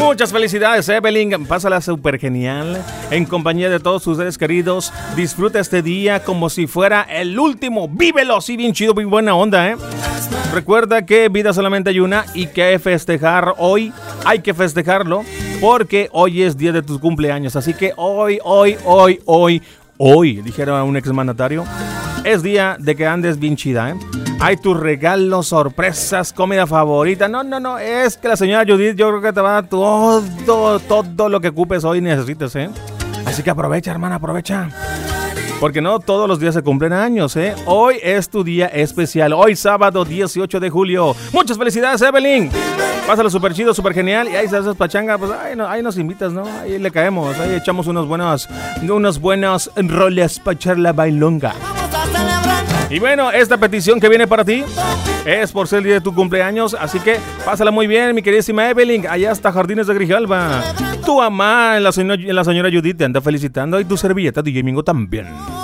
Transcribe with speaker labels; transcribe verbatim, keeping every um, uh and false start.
Speaker 1: Muchas felicidades, Evelyn. Pásala súper genial en compañía de todos sus seres queridos. Disfruta este día como si fuera el último. Vívelo así bien chido, bien buena onda, ¿eh? Recuerda que vida solamente hay una y que hay que festejar hoy. Hay que festejarlo porque hoy es día de tus cumpleaños. Así que hoy, hoy, hoy, hoy, hoy, dijera un exmandatario, es día de que andes bien chida, ¿eh? Hay tus regalos, sorpresas, comida favorita. No, no, no, es que la señora Judith yo creo que te va a dar todo, todo lo que ocupes hoy y necesites, ¿eh? Así que aprovecha, hermana, aprovecha. Porque no todos los días se cumplen años, ¿eh? Hoy es tu día especial. Hoy sábado dieciocho de julio. Muchas felicidades, Evelyn. Pásalo súper chido, súper genial. Y ahí se haces pachanga, pues ahí, no, ahí nos invitas, ¿no? Ahí le caemos. Ahí echamos unos buenos, unos buenos roles para echar la bailonga. Y bueno, esta petición que viene para ti es por ser el día de tu cumpleaños. Así que pásala muy bien, mi queridísima Evelyn. Allá hasta Jardines de Grijalba. Tu mamá, la señora, la señora Judith, te anda felicitando. Y tu servilleta D J Mingo también.